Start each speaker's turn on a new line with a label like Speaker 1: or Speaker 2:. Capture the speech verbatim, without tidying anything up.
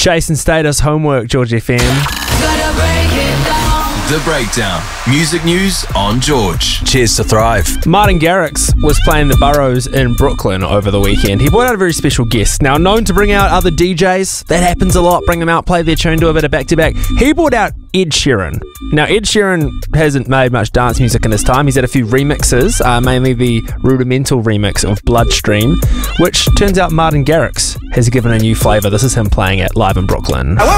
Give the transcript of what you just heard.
Speaker 1: Chasing status homework, George F M.
Speaker 2: The Breakdown. Music news on George. Cheers to Thrive.
Speaker 1: Martin Garrix was playing the Burrows in Brooklyn over the weekend. He brought out a very special guest. Now, known to bring out other D Js, that happens a lot, bring them out, play their tune, do a bit of back-to-back. He brought out Ed Sheeran. Now, Ed Sheeran hasn't made much dance music in his time. He's had a few remixes, uh, mainly the Rudimental remix of Bloodstream, which turns out Martin Garrix has given a new flavour. This is him playing it live in Brooklyn.